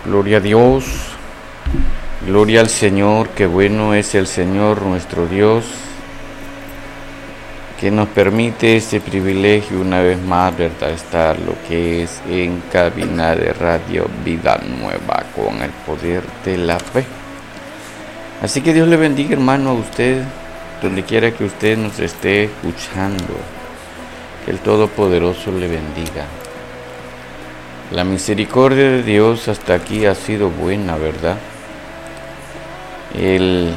Gloria a Dios, gloria al Señor, qué bueno es el Señor nuestro Dios, que nos permite este privilegio una vez más, ¿verdad?, estar lo que es en cabina de Radio Vida Nueva con el poder de la fe. Así que Dios le bendiga, hermano, a usted, donde quiera que usted nos esté escuchando, que el Todopoderoso le bendiga. La misericordia de Dios hasta aquí ha sido buena, ¿verdad? Él,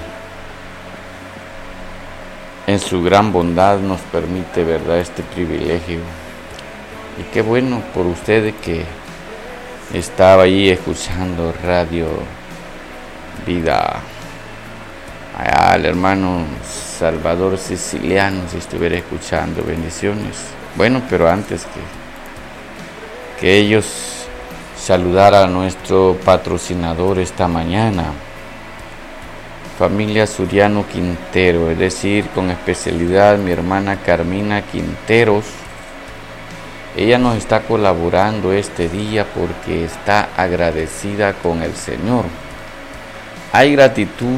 en su gran bondad, nos permite, ¿verdad?, este privilegio. Y qué bueno por usted que estaba ahí escuchando Radio Vida. Allá el hermano Salvador Siciliano, si estuviera escuchando, bendiciones. Bueno, pero antes que ellos saludar a nuestro patrocinador esta mañana, familia Suriano Quintero, es decir, con especialidad mi hermana Carmina Quinteros. Ella nos está colaborando este día porque está agradecida con el Señor. Hay gratitud,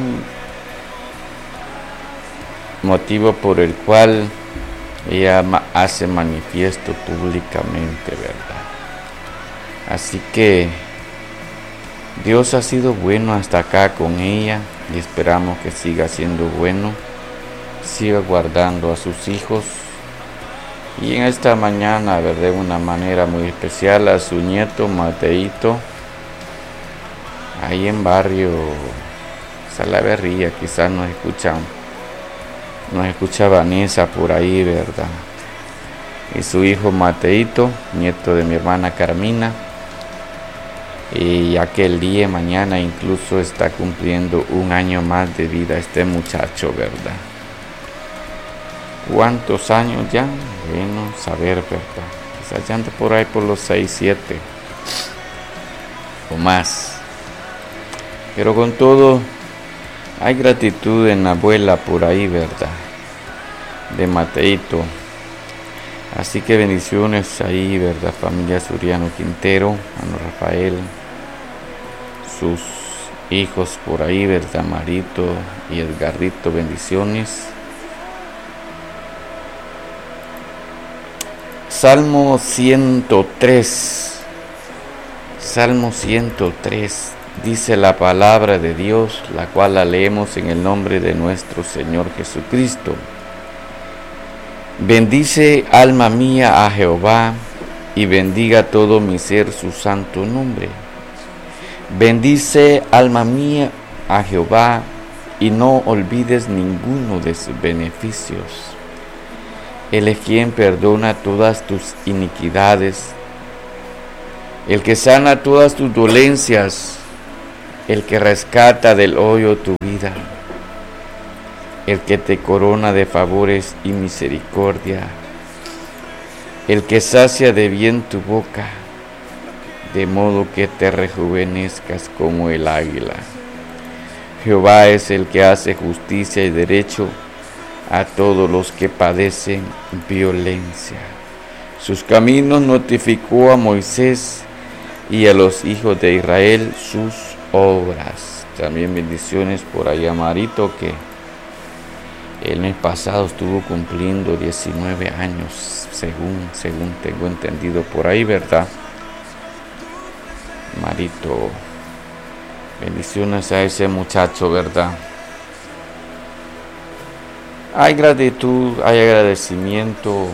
motivo por el cual ella hace manifiesto públicamente, ¿verdad? Así que Dios ha sido bueno hasta acá con ella y esperamos que siga siendo bueno, siga guardando a sus hijos y en esta mañana, ¿verdad?, de una manera muy especial a su nieto Mateito, ahí en barrio Salaverría. Quizás nos escucha Vanessa por ahí, ¿verdad? Y su hijo Mateito, nieto de mi hermana Carmina. Y aquel día, mañana, incluso está cumpliendo un año más de vida este muchacho, ¿verdad? ¿Cuántos años ya? Bueno, saber, ¿verdad? Quizás ya anda por ahí por los 6, 7 o más. Pero con todo, hay gratitud en la abuela por ahí, ¿verdad?, de Mateito. Así que bendiciones ahí, ¿verdad?, familia Suriano Quintero, hermano Rafael, sus hijos por ahí, ¿verdad?, Marito y Edgarrito, bendiciones. Salmo 103, dice la palabra de Dios, la cual la leemos en el nombre de nuestro Señor Jesucristo. Bendice, alma mía, a Jehová, y bendiga todo mi ser su santo nombre. Bendice, alma mía, a Jehová, y no olvides ninguno de sus beneficios. Él es quien perdona todas tus iniquidades, el que sana todas tus dolencias, el que rescata del hoyo tu vida, el que te corona de favores y misericordia, el que sacia de bien tu boca, de modo que te rejuvenezcas como el águila. Jehová es el que hace justicia y derecho a todos los que padecen violencia. Sus caminos notificó a Moisés y a los hijos de Israel sus obras. También bendiciones por allá Marito, que el mes pasado estuvo cumpliendo 19 años, según tengo entendido por ahí, ¿verdad? Marito, bendiciones a ese muchacho, ¿verdad? Hay gratitud, hay agradecimiento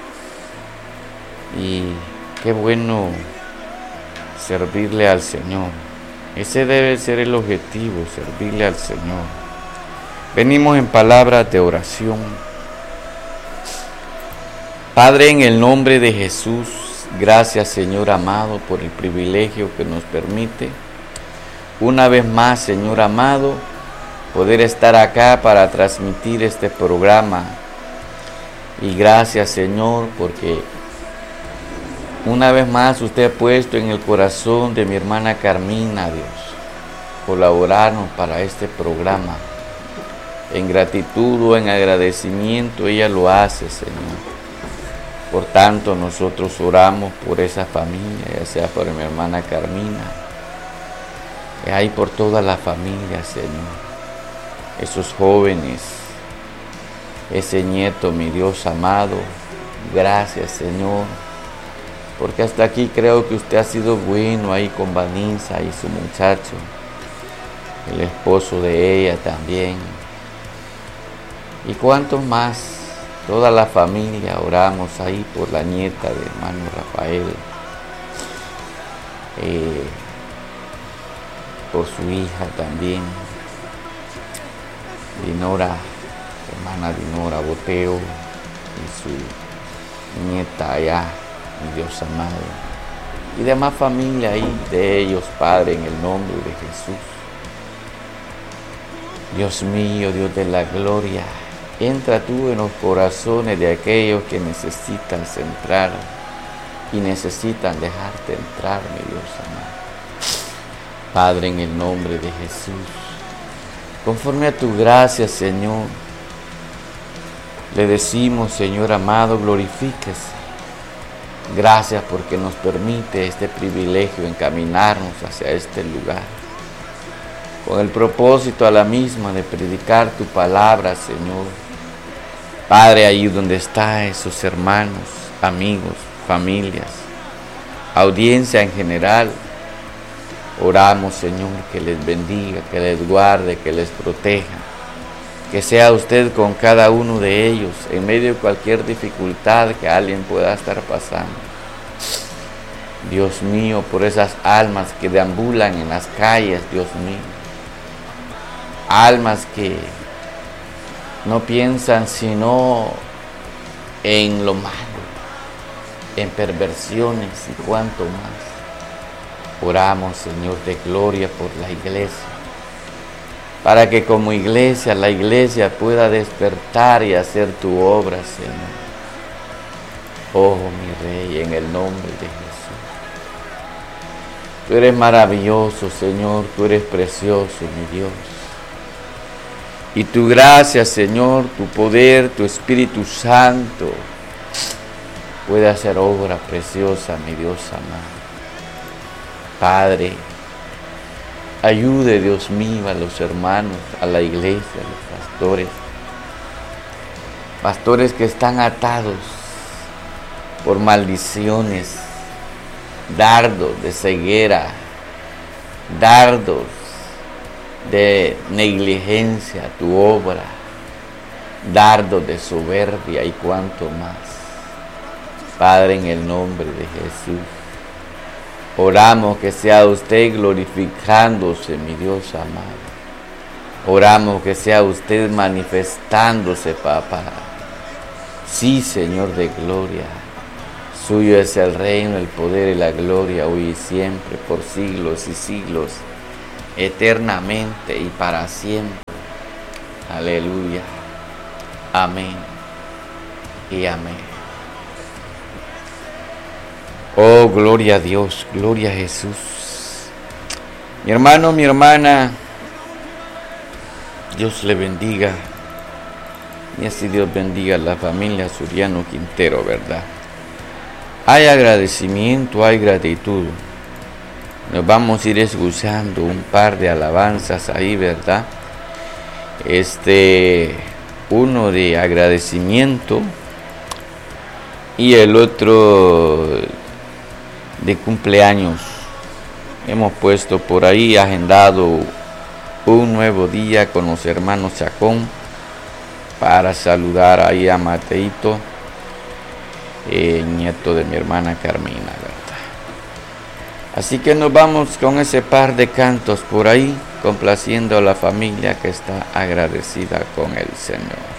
y qué bueno servirle al Señor. Ese debe ser el objetivo, servirle al Señor. Venimos en palabras de oración. Padre, en el nombre de Jesús, gracias, Señor amado, por el privilegio que nos permite una vez más, Señor amado, poder estar acá para transmitir este programa. Y gracias, Señor, porque una vez más usted ha puesto en el corazón de mi hermana Carmina, Dios, colaborarnos para este programa. En gratitud o en agradecimiento ella lo hace, Señor. Por tanto, nosotros oramos por esa familia, ya sea por mi hermana Carmina, que hay por toda la familia, Señor. Esos jóvenes, ese nieto, mi Dios amado. Gracias, Señor, porque hasta aquí creo que usted ha sido bueno ahí con Vanessa y su muchacho, el esposo de ella también. Y cuántos más, toda la familia oramos ahí por la nieta de hermano Rafael, por su hija también, Dinora, hermana Dinora Boteo, y su nieta allá, mi Dios amado, y demás familia ahí de ellos, Padre, en el nombre de Jesús. Dios mío, Dios de la gloria, entra tú en los corazones de aquellos que necesitan entrar y necesitan dejarte entrar, mi Dios amado. Padre, en el nombre de Jesús, conforme a tu gracia, Señor, le decimos, Señor amado, glorifíquese. Gracias porque nos permite este privilegio encaminarnos hacia este lugar, con el propósito a la misma de predicar tu palabra, Señor. Padre, ahí donde están esos hermanos, amigos, familias, audiencia en general, oramos, Señor, que les bendiga, que les guarde, que les proteja, que sea usted con cada uno de ellos en medio de cualquier dificultad que alguien pueda estar pasando. Dios mío, por esas almas que deambulan en las calles, Dios mío, almas que no piensan sino en lo malo, en perversiones y cuanto más. Oramos, Señor de gloria, por la iglesia, para que como iglesia, la iglesia pueda despertar y hacer tu obra, Señor. Oh, mi Rey, en el nombre de Jesús. Tú eres maravilloso, Señor, tú eres precioso, mi Dios. Y tu gracia, Señor, tu poder, tu Espíritu Santo, puede hacer obra preciosa, mi Dios amado. Padre, ayude, Dios mío, a los hermanos, a la iglesia, a los pastores que están atados por maldiciones, dardos de ceguera, dardos de negligencia a tu obra, dardos de soberbia y cuanto más. Padre, en el nombre de Jesús, oramos que sea usted glorificándose, mi Dios amado. Oramos que sea usted manifestándose, papá. Sí, Señor de gloria. Suyo es el reino, el poder y la gloria, hoy y siempre, por siglos y siglos, eternamente y para siempre. Aleluya. Amén y amén. Oh, gloria a Dios, gloria a Jesús. Mi hermano, mi hermana, Dios le bendiga. Y así Dios bendiga a la familia Suriano Quintero, ¿verdad? Hay agradecimiento, hay gratitud. Nos vamos a ir escuchando un par de alabanzas ahí, ¿verdad? Uno de agradecimiento y el otro de cumpleaños. Hemos puesto por ahí agendado un nuevo día con los hermanos Chacón para saludar ahí a Mateito, nieto de mi hermana Carmina, ¿verdad? Así que nos vamos con ese par de cantos por ahí, complaciendo a la familia que está agradecida con el Señor.